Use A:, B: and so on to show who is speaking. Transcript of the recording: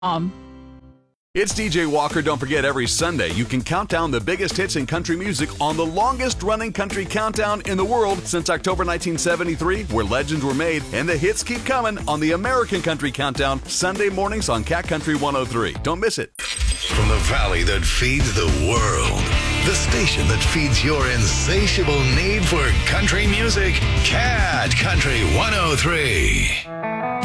A: It's DJ Walker. Don't forget, every Sunday you can count down the biggest hits in country music on the longest-running country countdown in the world since October 1973, where legends were made, and the hits keep coming on the American Country Countdown, Sunday mornings on Cat Country 103. Don't miss it.
B: From the valley that feeds the world, the station that feeds your insatiable need for country music, Cat Country 103.